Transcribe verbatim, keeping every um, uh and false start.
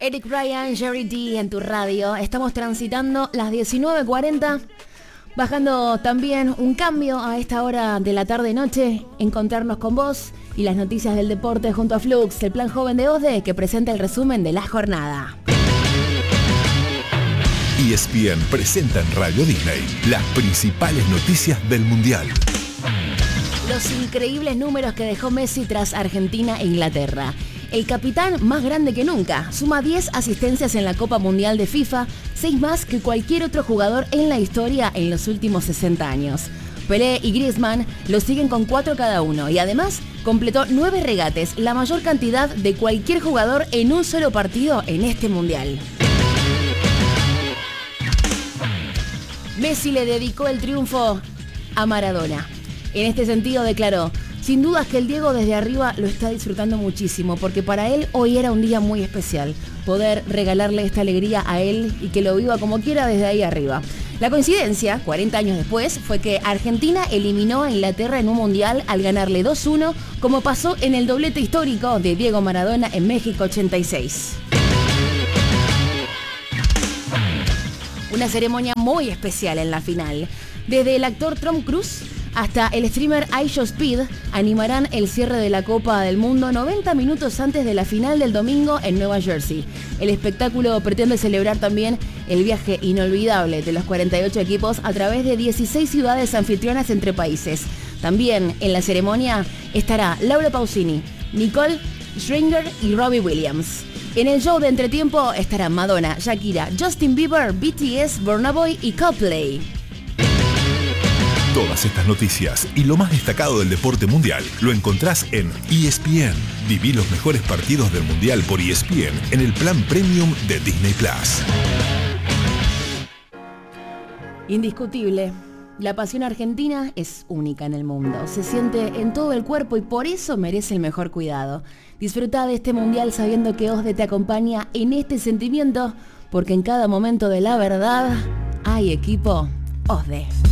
Eric Ryan, Jerry D en tu radio. Estamos transitando las diecinueve cuarenta, bajando también un cambio a esta hora de la tarde-noche, encontrarnos con vos y las noticias del deporte junto a Flux, el plan joven de OSDE, que presenta el resumen de la jornada. E S P N presenta en Radio Disney las principales noticias del Mundial. Los increíbles números que dejó Messi tras Argentina e Inglaterra. El capitán más grande que nunca, suma diez asistencias en la Copa Mundial de FIFA, seis más que cualquier otro jugador en la historia en los últimos sesenta años. Pelé y Griezmann lo siguen con cuatro cada uno y además completó nueve regates, la mayor cantidad de cualquier jugador en un solo partido en este Mundial. Messi le dedicó el triunfo a Maradona. En este sentido declaró: sin dudas que el Diego desde arriba lo está disfrutando muchísimo, porque para él hoy era un día muy especial, poder regalarle esta alegría a él y que lo viva como quiera desde ahí arriba. La coincidencia, cuarenta años después, fue que Argentina eliminó a Inglaterra en un mundial al ganarle dos uno, como pasó en el doblete histórico de Diego Maradona en México ochenta y seis. Una ceremonia muy especial en la final. Desde el actor Tom Cruise hasta el streamer iShowSpeed animarán el cierre de la Copa del Mundo noventa minutos antes de la final del domingo en Nueva Jersey. El espectáculo pretende celebrar también el viaje inolvidable de los cuarenta y ocho equipos a través de dieciséis ciudades anfitrionas entre países. También en la ceremonia estará Laura Pausini, Nicole Scherzinger y Robbie Williams. En el show de entretiempo estarán Madonna, Shakira, Justin Bieber, B T S, Burna Boy y Coldplay. Todas estas noticias y lo más destacado del deporte mundial lo encontrás en E S P N. Viví los mejores partidos del mundial por E S P N en el plan premium de Disney Plus. Indiscutible, la pasión argentina es única en el mundo. Se siente en todo el cuerpo y por eso merece el mejor cuidado. Disfruta de este mundial sabiendo que OSDE te acompaña en este sentimiento, porque en cada momento de la verdad hay equipo OSDE.